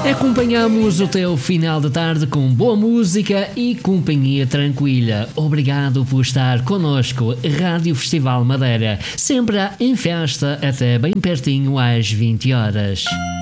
Acompanhamos o teu final de tarde com boa música e companhia tranquila. Obrigado por estar connosco. Rádio Festival Madeira, sempre em festa até bem pertinho às 20 horas.